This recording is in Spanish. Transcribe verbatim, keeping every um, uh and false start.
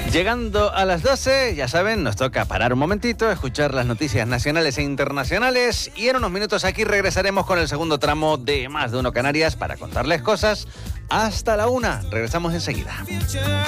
Llegando a las doce, ya saben, nos toca parar un momentito, escuchar las noticias nacionales e internacionales y en unos minutos aquí regresaremos con el segundo tramo de Más de Uno Canarias para contarles cosas hasta la una. Regresamos enseguida.